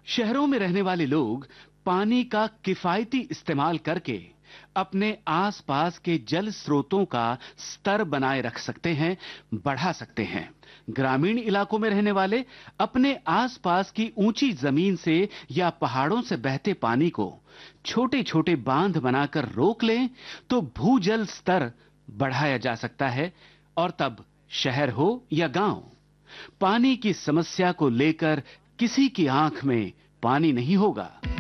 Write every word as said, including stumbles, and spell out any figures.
शहरों में रहने वाले लोग पानी का किफायती इस्तेमाल करके अपने आसपास के जल स्रोतों का स्तर बनाए रख सकते हैं, बढ़ा सकते हैं। ग्रामीण इलाकों में रहने वाले अपने आसपास की ऊंची जमीन से या पहाड़ों से बहते पानी को छोटे-छोटे बांध बनाकर रोक लें तो भूजल स्तर बढ़ाया जा सकता है। और तब शहर हो या गांव, पानी की समस्या को लेकर किसी की आंख में पानी नहीं होगा।